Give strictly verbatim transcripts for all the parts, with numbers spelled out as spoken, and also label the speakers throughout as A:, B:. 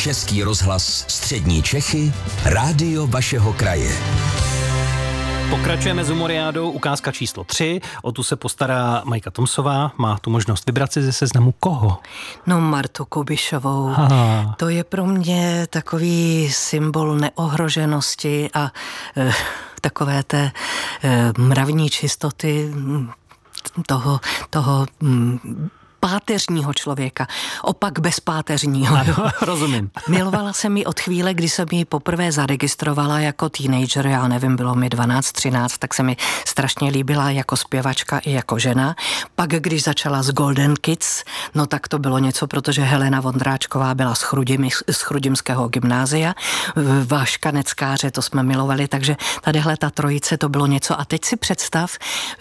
A: Český rozhlas Střední Čechy, rádio vašeho kraje.
B: Pokračujeme s humoriádou, ukázka číslo tři. O tu se postará Majka Tomsová. Má tu možnost vybrat si ze seznamu koho?
C: No, Martu Kubišovou.
B: Aha.
C: To je pro mě takový symbol neohroženosti a e, takové té e, mravní čistoty toho, toho m, páteřního člověka, opak bezpáteřního.
B: Ano, rozumím.
C: Milovala jsem ji od chvíle, kdy jsem ji poprvé zaregistrovala jako teenager, já nevím, bylo mi dvanáct, třináct, tak se mi strašně líbila jako zpěvačka i jako žena. Pak, když začala s Golden Kids, no tak to bylo něco, protože Helena Vondráčková byla z, Chrudim, z Chrudimského gymnázia, Váška Neckáře, to jsme milovali, takže tadyhle ta trojice, to bylo něco. A teď si představ,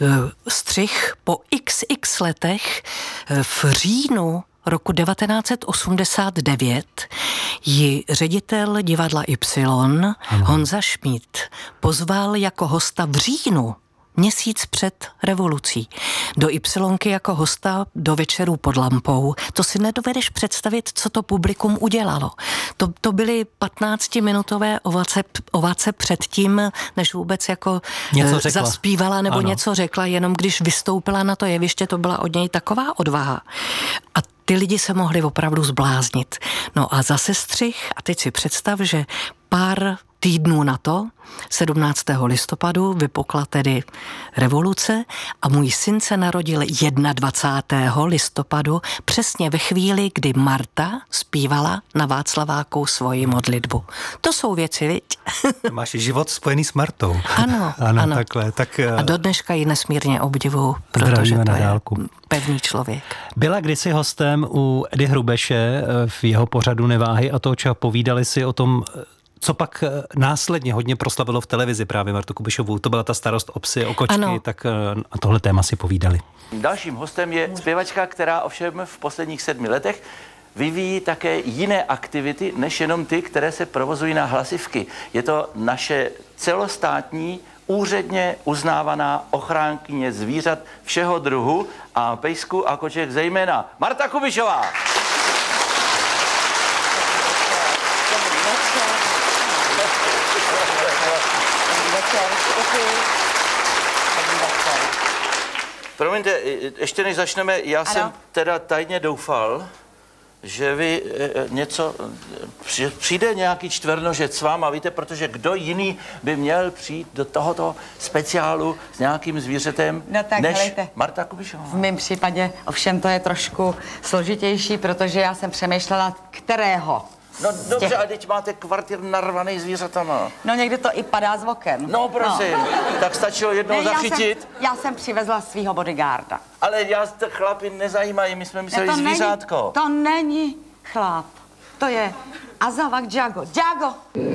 C: střih po iks iks letech v říjnu roku devatenáct set osmdesát devět ji ředitel divadla Y, ano, Honza Šmíd, pozval jako hosta v říjnu, měsíc před revolucí, do Ypsilonky jako hosta do večerů pod lampou. To si nedovedeš představit, co to publikum udělalo. To, to byly patnáctiminutové ovace, ovace předtím, než vůbec jako
B: něco řekla.
C: Zaspívala nebo
B: ano.
C: něco řekla, jenom když vystoupila na to jeviště, to byla od něj taková odvaha. A ty lidi se mohli opravdu zbláznit. No a zase střih, a teď si představ, že pár týdnů na to, sedmnáctého listopadu, vypukla tedy revoluce a můj syn se narodil dvacátého prvního listopadu, přesně ve chvíli, kdy Marta zpívala na Václaváku svoji modlitbu. To jsou věci, viď?
B: Máš život spojený s Martou.
C: Ano,
B: ano.
C: ano.
B: Takhle, tak,
C: a do dneška ji nesmírně obdivuju, protože to je
B: dálku.
C: Pevný člověk.
B: Byla kdysi hostem u Edy Hrubeše v jeho pořadu Neváhy a toho, čeho povídali si o tom, co pak následně hodně proslavilo v televizi právě Martu Kubišovou. To byla ta starost o psy, o kočky, ano. Tak a tohle téma si povídali.
D: Dalším hostem je zpěvačka, která ovšem v posledních sedmi letech vyvíjí také jiné aktivity, než jenom ty, které se provozují na hlasivky. Je to naše celostátní, úředně uznávaná ochránkyně zvířat všeho druhu a pejsku a koček zejména Marta Kubišová. Promiňte, ještě než začneme, já ano. jsem teda tajně doufal, že vy něco, přijde nějaký čtvernožec s váma, víte, protože kdo jiný by měl přijít do tohoto speciálu s nějakým zvířetem,
E: no tak,
D: než
E: helejte,
D: Marta Kubišová.
E: V mém případě ovšem to je trošku složitější, protože já jsem přemýšlela, kterého.
D: No dobře, těch... a teď máte kvartír narvaný zvířatama.
E: No někdy to i padá z oken.
D: No prosím, no. Tak stačilo jednou ne, zachytit.
E: Já jsem, já jsem přivezla svýho bodyguarda.
D: Ale já ty chlapi nezajímají, my jsme mysleli to zvířátko.
E: Není, to není chlap, to je Azavak Djago. Djago!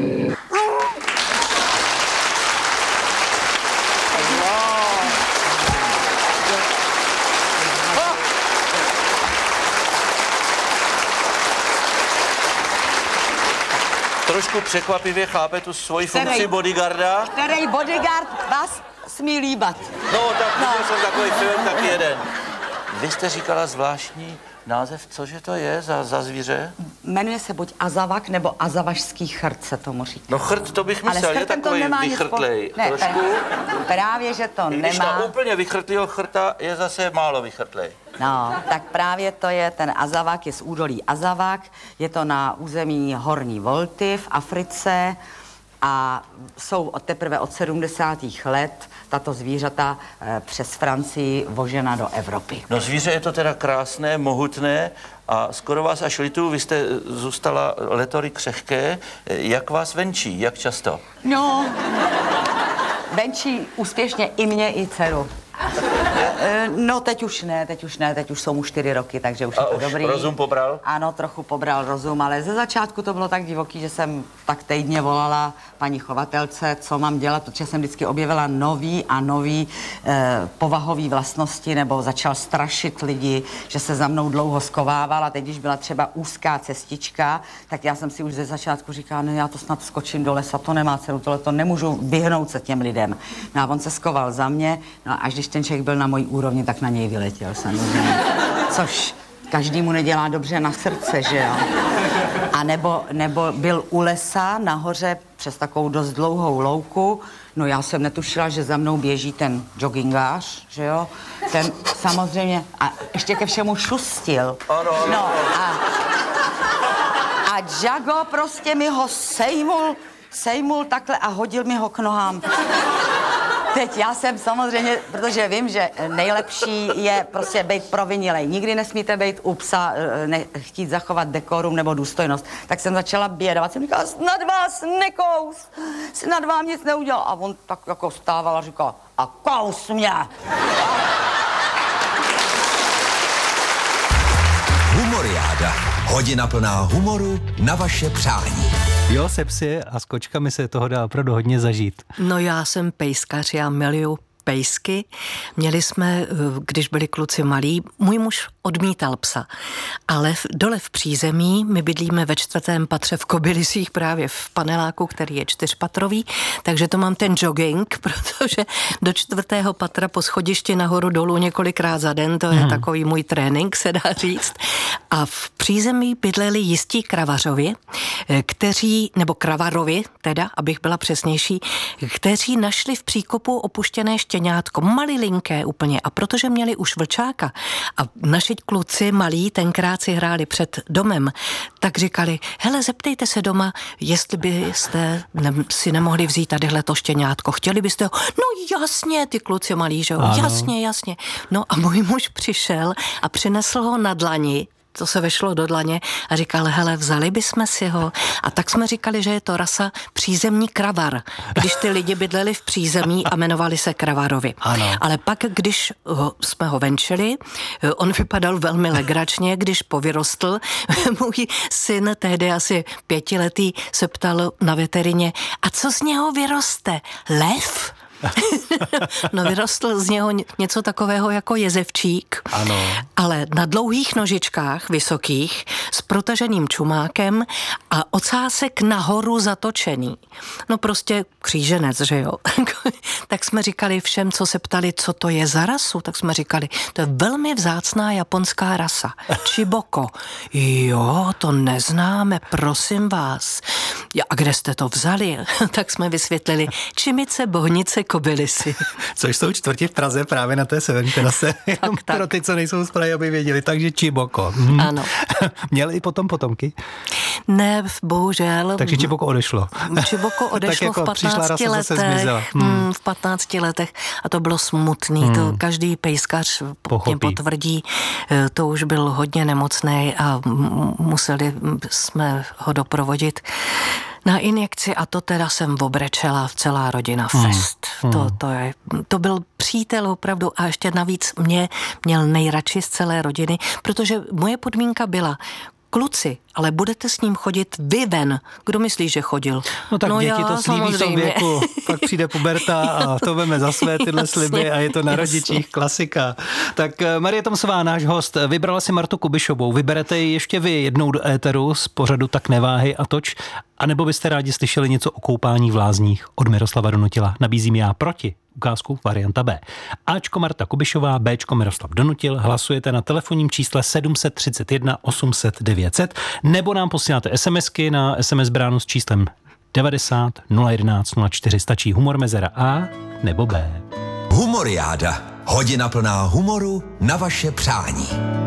D: Trošku překvapivě chápe tu svoji
E: Který,
D: funkci bodyguarda.
E: Který bodyguard vás smí líbat?
D: No, tak viděl no. jsem takový film, taky jeden. Vy jste říkala zvláštní název, cože to je za, za zvíře?
E: Jmenuje se buď Azavak, nebo azavašský chrt se tomu říká.
D: No chrt, to bych myslel, je takový vychrtlej.
E: Po... Ne, trošku. Právě, že to
D: I
E: nemá.
D: Když na úplně vychrtlýho chrta je zase málo vychrtlej.
E: No, tak právě to je ten Azavak, je z údolí Azavak, je to na území Horní Volty v Africe a jsou od teprve od sedmdesátých let tato zvířata e, přes Francii vožena do Evropy.
D: No zvíře je to teda krásné, mohutné a skoro vás až lituju, vy jste zůstala letory křehké. Jak vás venčí, jak často?
E: No, venčí úspěšně i mě, i dceru. No, teď už ne, teď už ne, teď už jsou mu čtyři roky, takže už
D: a
E: je to
D: už
E: dobrý.
D: Rozum pobral?
E: Ano, trochu pobral rozum, ale ze začátku to bylo tak divoký, že jsem tak týdně volala paní chovatelce, co mám dělat, protože jsem vždycky objevila nový a nový eh, povahový vlastnosti, nebo začal strašit lidi, že se za mnou dlouho skovával a teď, když byla třeba úzká cestička, tak já jsem si už ze začátku říkala, no já to snad skočím do lesa, to nemá cenu, tohle to nemůžu vyhnout se těm lidem. No a on se skoval za mě, no a až když ten člověk byl na mojí úrovni, tak na něj vyletěl samozřejmě. Což každý mu nedělá dobře na srdce, že jo. A nebo, nebo byl u lesa nahoře přes takovou dost dlouhou louku, no já jsem netušila, že za mnou běží ten joggingář, že jo. Ten samozřejmě, a ještě ke všemu šustil. No a, a Jago prostě mi ho sejmul, sejmul takhle a hodil mi ho k nohám. Teď já jsem samozřejmě, protože vím, že nejlepší je prostě být provinilej. Nikdy nesmíte být u psa, ne, chtít zachovat dekorum nebo důstojnost. Tak jsem začala bědovat. Jsem říkala, snad vás nekous, snad vám nic neudělal. A on tak jako stával a říkal, a kous mě.
A: Humoriáda. Hodina plná humoru na vaše přání.
B: Jo, se psy a s kočkami se toho dá opravdu hodně zažít.
C: No já jsem pejskař, já miluju pejsky. Měli jsme, když byli kluci malí, můj muž odmítal psa, ale dole v přízemí, my bydlíme ve čtvrtém patře v Kobylisích, právě v paneláku, který je čtyřpatrový, takže to mám ten jogging, protože do čtvrtého patra po schodišti nahoru dolů několikrát za den, to je hmm. takový můj trénink, se dá říct. A v přízemí bydleli jistí kravařovi, kteří, nebo kravarovi teda, abych byla přesnější, kteří našli v příkopu opuštěné štěňátko, malilinké úplně, a protože měli už vlčáka a naši kluci malí tenkrát si hráli před domem, tak říkali, hele, zeptejte se doma, jestli byste ne, si nemohli vzít tadyhle to štěňátko, chtěli byste ho? No jasně, ty kluci malí, že jo, jasně, jasně. No a můj muž přišel a přinesl ho na dlani, to se vešlo do dlaně a říkal, hele, vzali bychom si ho. A tak jsme říkali, že je to rasa přízemní kravar, když ty lidi bydleli v přízemí a jmenovali se kravarovi. Ano. Ale pak, když ho, jsme ho venčili, on vypadal velmi legračně, když povyrostl. Můj syn, tehdy asi pětiletý, se ptal na veterině, a co z něho vyroste? Lev? No vyrostl z něho něco takového jako jezevčík, ano. Ale na dlouhých nožičkách, vysokých, s protaženým čumákem a ocásek nahoru zatočený. No prostě kříženec, že jo. Tak jsme říkali všem, co se ptali, co to je za rasu, tak jsme říkali, to je velmi vzácná japonská rasa. Chiboko. Jo, to neznáme, prosím vás. A kde jste to vzali? Tak jsme vysvětlili, Čimice, Bohnice, Kobylisy.
B: Což jsou čtvrti v Praze právě na té severní terase. Tak, tak. Pro ty, co nejsou z Prahy, aby věděli. Takže Chiboko. Hm. Ano. Měli i potom potomky?
C: Ne, bohužel.
B: Takže Chiboko odešlo.
C: Chiboko odešlo jako v patnácti letech.
B: Hmm.
C: Hmm, v patnácti letech. A to bylo smutný. Hmm. To každý pejskař mě potvrdí. To už byl hodně nemocný a museli jsme ho doprovodit na injekci a to teda jsem obrečela v celá rodina fest. Hmm. To, to, je, to byl přítel opravdu a ještě navíc mě měl nejradši z celé rodiny, protože moje podmínka byla, kluci, ale budete s ním chodit vy ven. Kdo myslí, že chodil?
B: No tak
C: no
B: děti
C: já,
B: to slíbí v tom věku, pak přijde puberta a to veme za své tyhle sliby a je to na rodičích klasika. Tak Marie Tomsová, náš host, vybrala si Martu Kubišovou. Vyberete ji ještě vy jednou do éteru z pořadu Tak neváhej a toč, anebo byste rádi slyšeli něco o koupání v lázních od Miroslava Donutila. Nabízím já proti. Ukázku varianta B. Ačko Marta Kubišová, Bčko Miroslav Donutil. Hlasujete na telefonním čísle sedm set třicet jedna osm set devět set nebo nám posíláte SMSky na es em es bránu s číslem devadesát nula jedenáct nula čtyři. Stačí humor mezera A nebo B.
A: Humoriáda. Hodina plná humoru na vaše přání.